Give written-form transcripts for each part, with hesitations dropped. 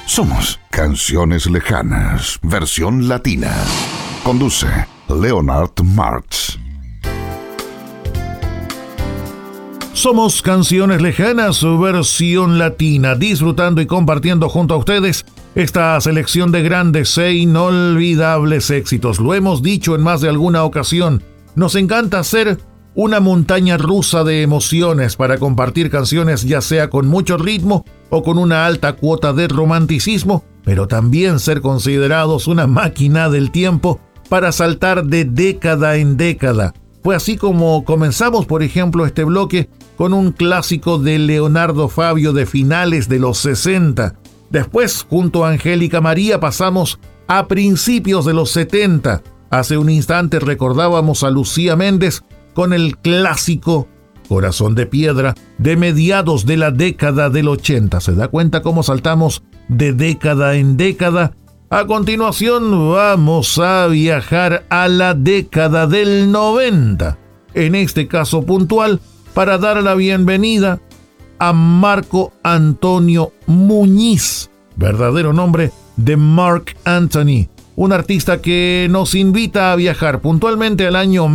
Somos Canciones Lejanas, versión latina. Conduce Leonard Martz. Somos Canciones Lejanas, versión latina, disfrutando y compartiendo junto a ustedes esta selección de grandes e inolvidables éxitos. Lo hemos dicho en más de alguna ocasión, nos encanta hacer una montaña rusa de emociones para compartir canciones, ya sea con mucho ritmo o con una alta cuota de romanticismo, pero también ser considerados una máquina del tiempo para saltar de década en década. Fue así como comenzamos, por ejemplo, este bloque con un clásico de Leonardo Fabio de finales de los 60. Después, junto a Angélica María, pasamos a principios de los 70. Hace un instante recordábamos a Lucía Méndez con el clásico Corazón de Piedra de mediados de la década del 80. ¿Se da cuenta cómo saltamos de década en década? A continuación vamos a viajar a la década del 90. En este caso puntual, para dar la bienvenida a Marco Antonio Muñiz, verdadero nombre de Marc Anthony, un artista que nos invita a viajar puntualmente al año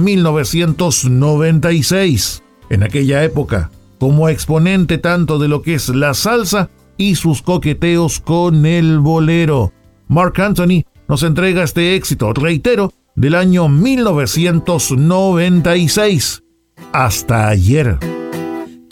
1996. En aquella época, como exponente tanto de lo que es la salsa y sus coqueteos con el bolero, Marc Anthony nos entrega este éxito, reitero, del año 1996. Hasta ayer.